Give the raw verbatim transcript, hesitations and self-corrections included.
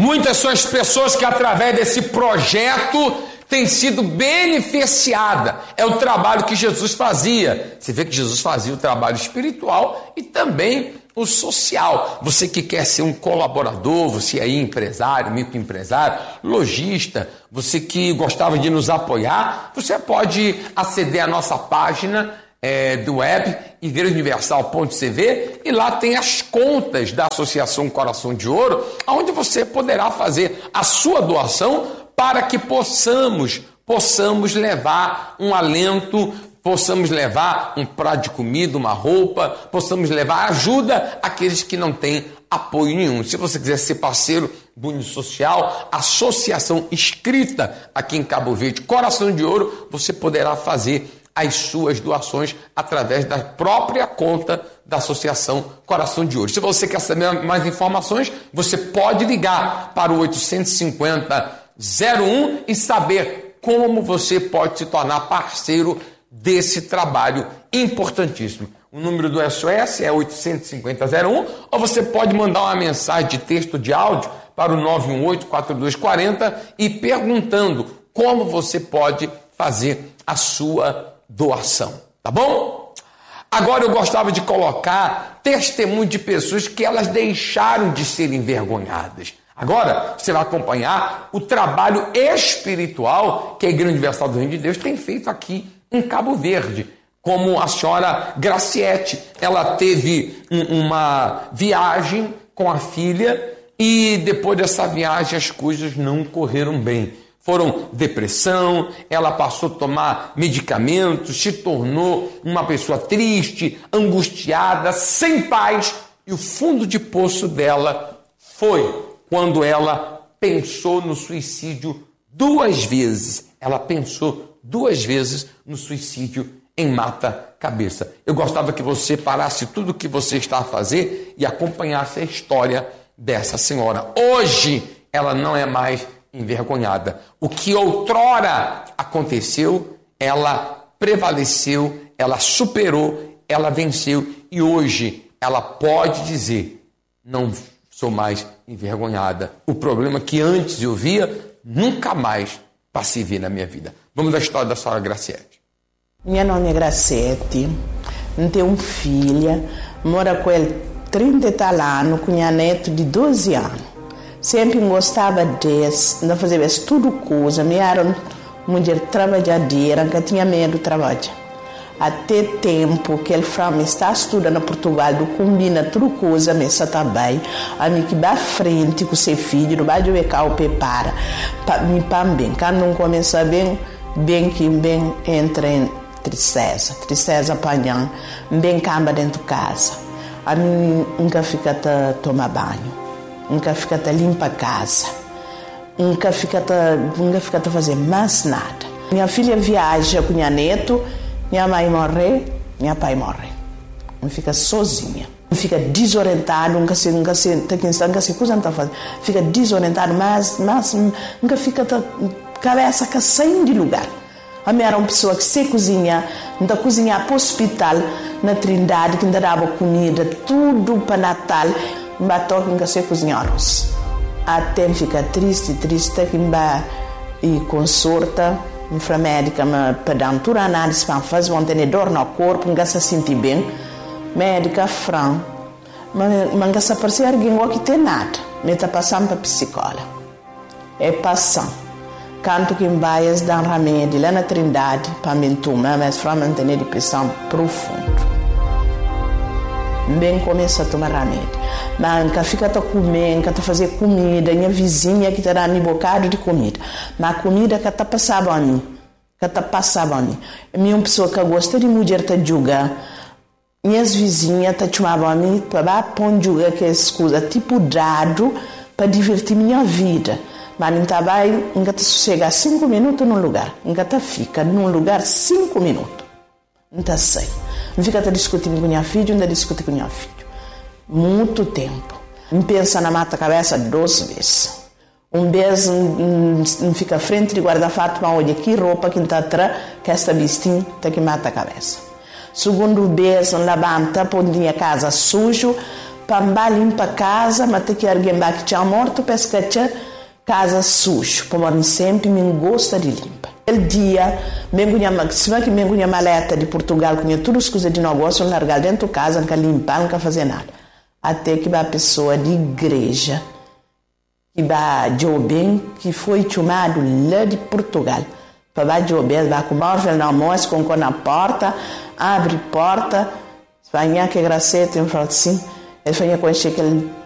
Muitas são as pessoas que através desse projeto têm sido beneficiadas. É o trabalho que Jesus fazia. Você vê que Jesus fazia o trabalho espiritual e também o social. Você que quer ser um colaborador, você aí empresário, microempresário, lojista, você que gostava de nos apoiar, você pode aceder à nossa página é, do web, igreja universal ponto c v, e lá tem as contas da Associação Coração de Ouro, onde você poderá fazer a sua doação para que possamos, possamos levar um alento, possamos levar um prato de comida, uma roupa, possamos levar ajuda àqueles que não têm apoio nenhum. Se você quiser ser parceiro do Uni Social, associação inscrita aqui em Cabo Verde, Coração de Ouro, você poderá fazer as suas doações através da própria conta da Associação Coração de Ouro. Se você quer saber mais informações, você pode ligar para o oitocentos e cinquenta, zero um e saber como você pode se tornar parceiro desse trabalho importantíssimo. O número do S O S é oitocentos e cinquenta, zero um, ou você pode mandar uma mensagem de texto de áudio para o nove um oito, quatro dois quatro zero e perguntando como você pode fazer a sua doação, tá bom? Agora eu gostava de colocar testemunho de pessoas que elas deixaram de ser envergonhadas. Agora você vai acompanhar o trabalho espiritual que a Igreja Universal do Reino de Deus tem feito aqui em Cabo Verde, como a senhora Graciete. Ela teve um, uma viagem com a filha e depois dessa viagem as coisas não correram bem. Foram depressão, ela passou a tomar medicamentos, se tornou uma pessoa triste, angustiada, sem paz. E o fundo de poço dela foi quando ela pensou no suicídio duas vezes. Ela pensou duas vezes no suicídio em mata-cabeça. Eu gostava que você parasse tudo o que você está a fazer e acompanhasse a história dessa senhora. Hoje, ela não é mais envergonhada. O que outrora aconteceu, ela prevaleceu, ela superou, ela venceu e hoje ela pode dizer: não sou mais envergonhada. O problema que antes eu via, nunca mais passei a ver na minha vida. Vamos à história da senhora Graciete. Meu nome é Graciete, tenho uma filha, mora com ele trinta e tal anos, com minha neto de doze anos. Sempre gostava desse, de fazer tudo coisa. Me era uma mulher trabalhadeira, que tinha medo de trabalhar. Até tempo que ele falou, está estudando em Portugal, combina tudo coisa, mas está bem. A mim que vai à frente com seu filho, não vai ver cá o prepara. Me pam bem, quando não começa bem, bem que bem entra em tristeza, tristeza apanhando, bem camba dentro de casa. A mim nunca fica a tomar banho. Nunca fica a limpar a casa, nunca fica a, nunca fica a fazer mais nada. Minha filha viaja com minha neto, minha mãe morre, minha pai morre. Não fica sozinha, fica desorientado, nunca se, nunca se, nunca se coisa não está fazendo, fica desorientado, mas, mas nunca fica a cabeça que sai de lugar. A minha era uma pessoa que se cozinha, ainda cozinhar para o hospital na Trindade, que ainda dava comida, tudo para Natal. Bato que se cozinha arroz. Até fica triste, triste que me e consulta, a médica me pedam toda a análise para fazer um tenedor no corpo, não se sentir bem. Médica fran, mas não se aparece alguém que tem nada. Me está passando para a psicóloga. É passando. Canto que vai dar remédio lá na Trindade para me tomar, mas para manter depressão profunda. Bem começa a tomar remédio. Mas nunca fica a comer, nunca a fazer comida. Minha vizinha que está dando um bocado de comida. Mas a comida que está passando a mim. Que está passando a mim. Minha pessoa que gosta de mulher está jogar. Minhas vizinhas estão chamando a mim para pôr jogar que é coisa tipo dado para divertir minha vida. Mas não está bem, nunca está sossegado cinco minutos num lugar. Nunca está fica num lugar cinco minutos. Não está sem. Não fica a discutir com minha filha, não discute com minha filha. Muito tempo. Não pensa na mata-cabeça duas vezes. Um beijo não fica à frente de guarda-fato, mas olha que roupa que está atrás, que esta vestinha está que mata a cabeça. Segundo beijo, levanta, põe a casa sujo, para limpar a casa, mas tem que alguém que tinha morto, pesca tinha casa suja, como sempre me gosta de limpar. Aquele dia, se não é que minha maleta de Portugal, tinha tudo as coisas de negócio, largar dentro de casa, não limpar, não fazer nada. Até que a pessoa de igreja, que vai jovem, que foi chamado lá de Portugal, para jovem, vai com o móvel na almoço, com na porta, abre porta, vai que graça, tem falado assim, ele foi conhecer aquele